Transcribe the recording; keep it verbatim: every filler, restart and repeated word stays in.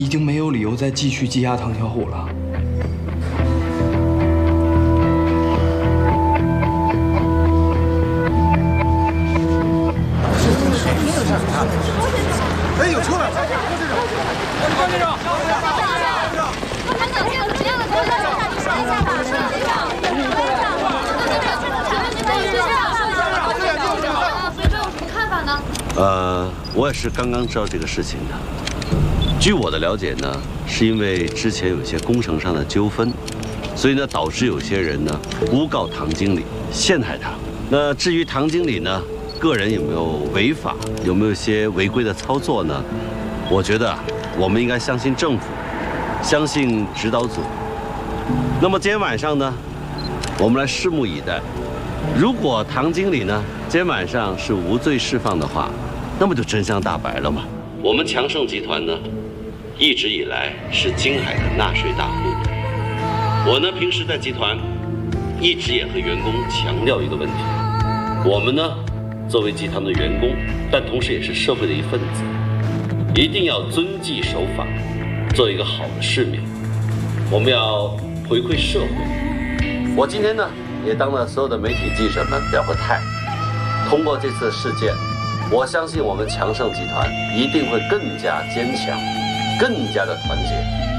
已经没有理由再继续羁押唐小虎了。 哎，有车了！ 高先生， 高先生，高先生，怎么样了？高先生，你说一下吧。高先生，高先生，请问您对于这样高先生随便有什么看法呢？ 呃，我也是刚刚知道这个事情的。据我的了解呢，是因为之前有一些工程上的纠纷，所以呢导致有些人呢诬告唐经理，陷害他。那至于唐经理呢？ 个人有没有违法，有没有一些违规的操作呢？我觉得我们应该相信政府，相信指导组。那么今天晚上呢，我们来拭目以待。如果唐经理呢今天晚上是无罪释放的话，那么就真相大白了嘛。我们强盛集团呢，一直以来是京海的纳税大户。我呢平时在集团一直也和员工强调一个问题，我们呢。 作为集团的员工，但同时也是社会的一份子，一定要遵纪守法，做一个好的市民。我们要回馈社会。我今天呢，也当了所有的媒体记者们表个态。通过这次事件，我相信我们强盛集团一定会更加坚强，更加的团结。